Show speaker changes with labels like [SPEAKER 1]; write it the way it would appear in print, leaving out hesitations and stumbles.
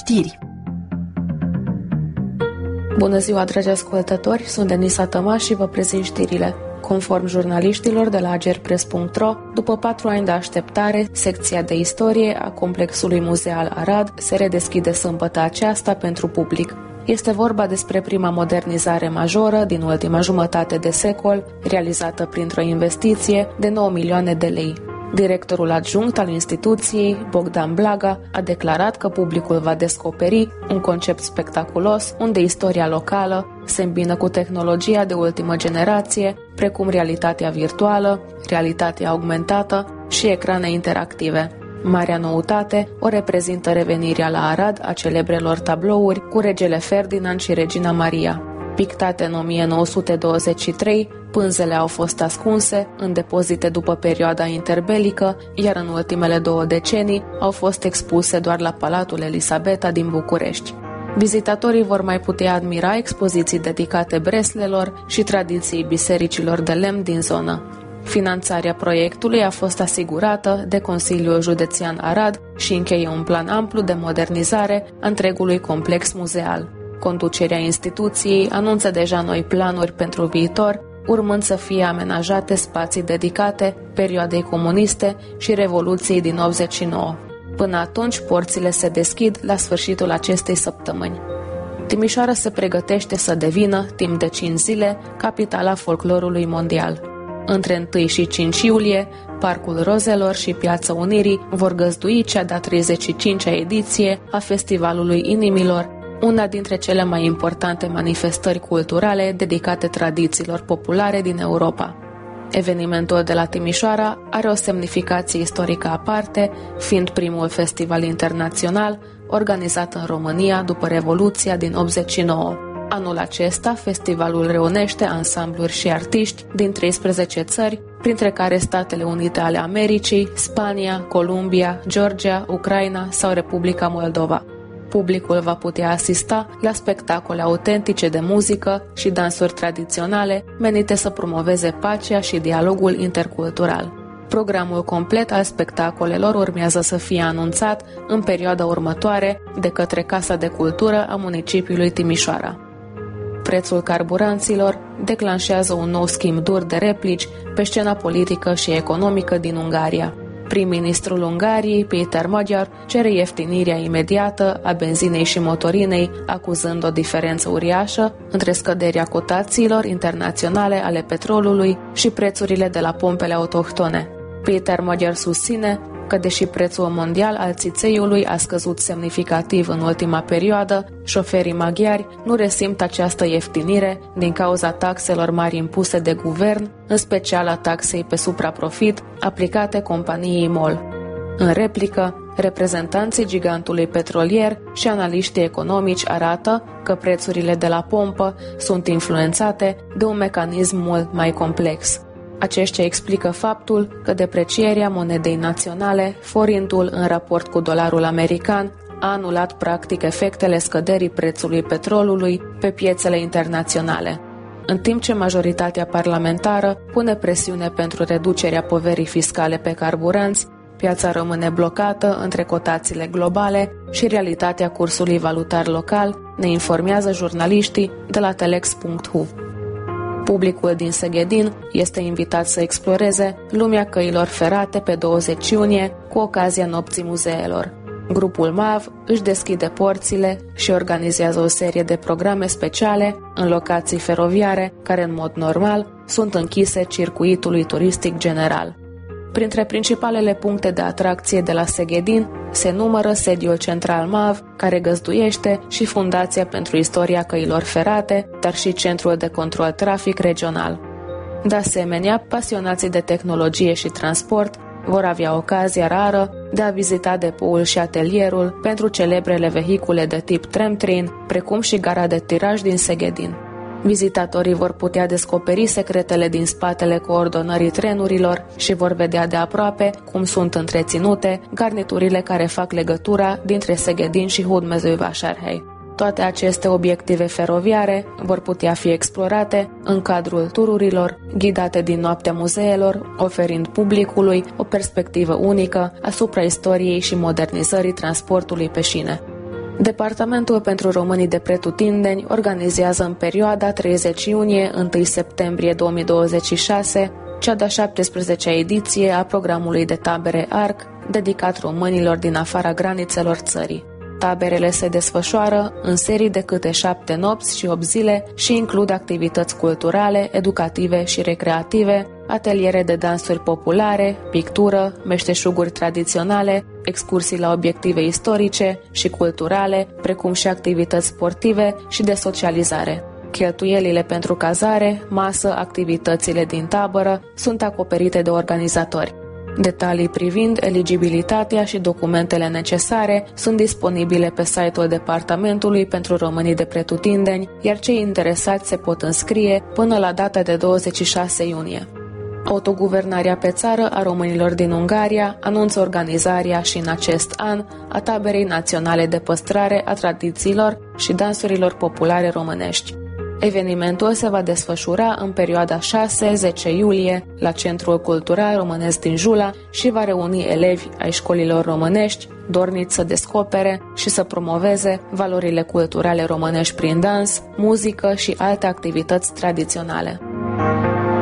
[SPEAKER 1] Știri.
[SPEAKER 2] Bună ziua, dragi ascultători, sunt Denisa Tămaș și vă prezint știrile. Conform jurnaliștilor de la agerpress.ro, după 4 ani de așteptare, secția de istorie a complexului muzeal Arad se redeschide sâmbătă aceasta pentru public. Este vorba despre prima modernizare majoră din ultima jumătate de secol, realizată printr-o investiție de 9 milioane de lei. Directorul adjunct al instituției, Bogdan Blaga, a declarat că publicul va descoperi un concept spectaculos unde istoria locală se îmbină cu tehnologia de ultimă generație, precum realitatea virtuală, realitatea augmentată și ecrane interactive. Marea noutate o reprezintă revenirea la Arad a celebrelor tablouri cu regele Ferdinand și regina Maria. Pictate în 1923, pânzele au fost ascunse în depozite după perioada interbelică, iar în ultimele 2 decenii au fost expuse doar la Palatul Elisabeta din București. Vizitatorii vor mai putea admira expoziții dedicate breslelor și tradiției bisericilor de lemn din zonă. Finanțarea proiectului a fost asigurată de Consiliul Județean Arad și încheie un plan amplu de modernizare a întregului complex muzeal. Conducerea instituției anunță deja noi planuri pentru viitor, urmând să fie amenajate spații dedicate perioadei comuniste și Revoluției din 89. Până atunci, porțile se deschid la sfârșitul acestei săptămâni. Timișoara se pregătește să devină, timp de 5 zile, capitala folclorului mondial. Între 1 și 5 iulie, Parcul Rozelor și Piața Unirii vor găzdui cea de-a 35-a ediție a Festivalului Inimilor, una dintre cele mai importante manifestări culturale dedicate tradițiilor populare din Europa. Evenimentul de la Timișoara are o semnificație istorică aparte, fiind primul festival internațional organizat în România după Revoluția din 89. Anul acesta, festivalul reunește ansambluri și artiști din 13 țări, printre care Statele Unite ale Americii, Spania, Columbia, Georgia, Ucraina sau Republica Moldova. Publicul va putea asista la spectacole autentice de muzică și dansuri tradiționale menite să promoveze pacea și dialogul intercultural. Programul complet al spectacolelor urmează să fie anunțat în perioada următoare de către Casa de Cultură a municipiului Timișoara. Prețul carburanților declanșează un nou schimb dur de replici pe scena politică și economică din Ungaria. Prim-ministrul Ungariei, Péter Magyar, cere ieftinirea imediată a benzinei și motorinei, acuzând o diferență uriașă între scăderea cotațiilor internaționale ale petrolului și prețurile de la pompele autohtone. Péter Magyar susține că, deși prețul mondial al țițeiului a scăzut semnificativ în ultima perioadă, șoferii maghiari nu resimt această ieftinire din cauza taxelor mari impuse de guvern, în special a taxei pe supraprofit aplicate companiei MOL. În replică, reprezentanții gigantului petrolier și analiștii economici arată că prețurile de la pompă sunt influențate de un mecanism mult mai complex. Aceștia explică faptul că deprecierea monedei naționale, forintul în raport cu dolarul american, a anulat practic efectele scăderii prețului petrolului pe piețele internaționale. În timp ce majoritatea parlamentară pune presiune pentru reducerea poverii fiscale pe carburanți, piața rămâne blocată între cotațiile globale și realitatea cursului valutar local, ne informează jurnaliștii de la telex.hu. Publicul din Seghedin este invitat să exploreze lumea căilor ferate pe 20 iunie cu ocazia Nopții Muzeelor. Grupul MAV își deschide porțile și organizează o serie de programe speciale în locații feroviare care în mod normal sunt închise circuitului turistic general. Printre principalele puncte de atracție de la Seghedin se numără sediul central MAV, care găzduiește și Fundația pentru Istoria Căilor Ferate, dar și Centrul de Control Trafic Regional. De asemenea, pasionații de tehnologie și transport vor avea ocazia rară de a vizita depoul și atelierul pentru celebrele vehicule de tip tram-train, precum și gara de tiraj din Seghedin. Vizitatorii vor putea descoperi secretele din spatele coordonării trenurilor și vor vedea de aproape cum sunt întreținute garniturile care fac legătura dintre Seghedin și Hódmezővásárhely. Toate aceste obiective feroviare vor putea fi explorate în cadrul tururilor ghidate din Noaptea Muzeelor, oferind publicului o perspectivă unică asupra istoriei și modernizării transportului pe șine. Departamentul pentru Românii de Pretutindeni organizează în perioada 30 iunie-1 septembrie 2026 cea de-a 17-a ediție a programului de tabere ARC, dedicat românilor din afara granițelor țării. Taberele se desfășoară în serii de câte 7 nopți și 8 zile și includ activități culturale, educative și recreative, ateliere de dansuri populare, pictură, meșteșuguri tradiționale, excursii la obiective istorice și culturale, precum și activități sportive și de socializare. Cheltuielile pentru cazare, masă, activitățile din tabără sunt acoperite de organizatori. Detalii privind eligibilitatea și documentele necesare sunt disponibile pe site-ul Departamentului pentru Românii de Pretutindeni, iar cei interesați se pot înscrie până la data de 26 iunie. Autoguvernarea pe țară a românilor din Ungaria anunță organizarea și în acest an a Taberei Naționale de Păstrare a Tradițiilor și Dansurilor Populare Românești. Evenimentul se va desfășura în perioada 6-10 iulie la Centrul Cultural Românesc din Jula și va reuni elevi ai școlilor românești dorniți să descopere și să promoveze valorile culturale românești prin dans, muzică și alte activități tradiționale.